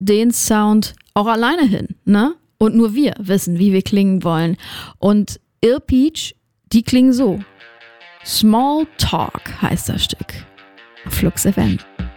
den Sound auch alleine hin, ne? Und nur wir wissen, wie wir klingen wollen. Und Ill Peach, die klingen so. Small Talk heißt das Stück. Flux FM.